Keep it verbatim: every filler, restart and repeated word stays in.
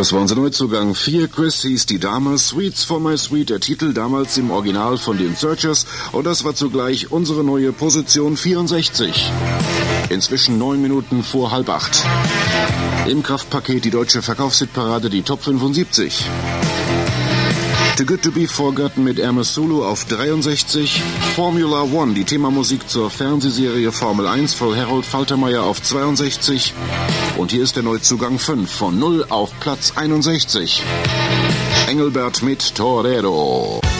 Das war unser Neuzugang. vier Chris hieß die Dame, Sweets for My Sweet, der Titel damals im Original von den Searchers. Und das war zugleich unsere neue Position vierundsechzig. Inzwischen neun Minuten vor halb acht. Im Kraftpaket die deutsche Verkaufshitparade, die Top fünfundsiebzig. Too Good To Be Forgotten mit Amos Sulu auf dreiundsechzig. Formula One, die Themamusik zur Fernsehserie Formel eins von Harold Faltermeyer auf zweiundsechzig. Und hier ist der Neuzugang fünf von null auf Platz einundsechzig. Engelbert mit Torero.